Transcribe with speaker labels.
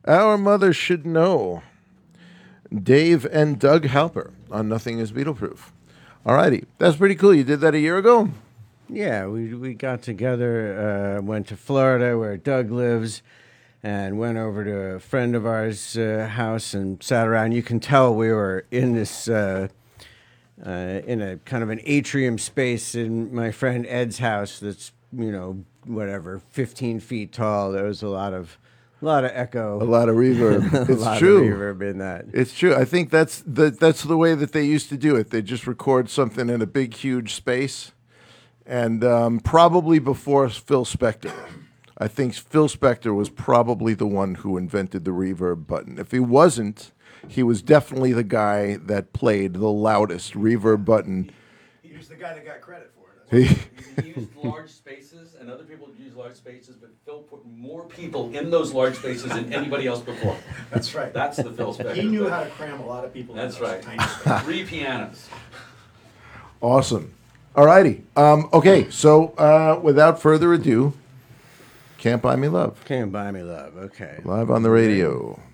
Speaker 1: Our Mother Should Know. Dave and Doug Halper on Nothing is Beetle-Proof. All righty. That's pretty cool. You did that a year ago?
Speaker 2: Yeah, we got together, went to Florida where Doug lives, and went over to a friend of ours' house and sat around. You can tell we were in this, in a kind of an atrium space in my friend Ed's house that's, 15 feet tall. There was a lot of echo.
Speaker 1: A lot of reverb. It's
Speaker 2: a lot
Speaker 1: true.
Speaker 2: of reverb in that.
Speaker 1: It's true. I think that's the way that they used to do it. They just record something in a big, huge space. And probably before Phil Spector. I think Phil Spector was probably the one who invented the reverb button. If he wasn't, he was definitely the guy that played the loudest reverb button.
Speaker 3: He was the guy that got credit for it.
Speaker 4: He used large spaces, and other people use large spaces, but Phil put more people in those large spaces than anybody else before.
Speaker 3: That's right.
Speaker 4: That's the Phil Spector.
Speaker 3: He knew how to cram a lot of people
Speaker 4: That's
Speaker 3: in those
Speaker 4: right.
Speaker 3: tiny spaces.
Speaker 4: 3 pianos.
Speaker 1: Awesome. All righty. Okay, so without further ado, Can't Buy Me Love.
Speaker 2: Can't Buy Me Love. Okay.
Speaker 1: Live on the radio.